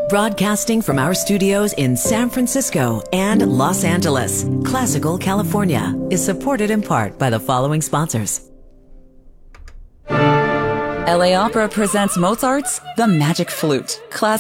Broadcasting from our studios in San Francisco and Los Angeles, Classical California is supported in part by the following sponsors. LA Opera presents Mozart's The Magic Flute.